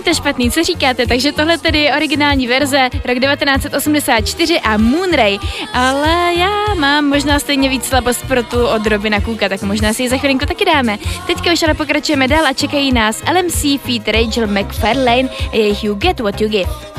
to špatný, co říkáte? Takže tohle tedy je originální verze rok 1984 a Moonray, ale já mám možná stejně víc slabost pro tu od Robina Cooka, tak možná si ji za chvilinku taky dáme. Teďka už ale pokračujeme dál a čekají nás LMC feat. Rachel McFarlane a jejich You Get What You Give.